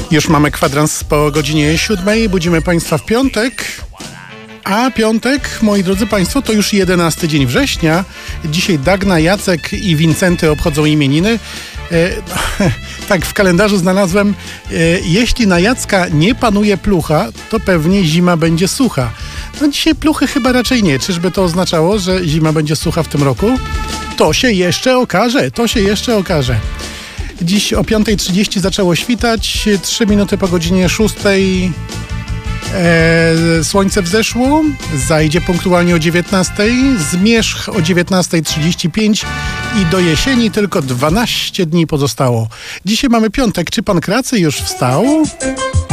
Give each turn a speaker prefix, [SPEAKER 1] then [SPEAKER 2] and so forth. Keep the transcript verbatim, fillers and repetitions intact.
[SPEAKER 1] Już mamy kwadrans po godzinie siódmej. Budzimy Państwa w piątek. A piątek, moi drodzy Państwo, to już jedenasty dzień września. Dzisiaj Dagna, Jacek i Wincenty obchodzą imieniny. E, tak, w kalendarzu znalazłem, e, jeśli na Jacka nie panuje plucha, to pewnie zima będzie sucha. No dzisiaj pluchy chyba raczej nie. Czyżby to oznaczało, że zima będzie sucha w tym roku? To się jeszcze okaże, to się jeszcze okaże. Dziś o piąta trzydzieści zaczęło świtać, trzy minuty po godzinie szóstej e, słońce wzeszło, zajdzie punktualnie o dziewiętnastej, zmierzch o dziewiętnasta trzydzieści pięć i do jesieni tylko dwanaście dni pozostało. Dzisiaj mamy piątek. Czy pan Kracy już wstał?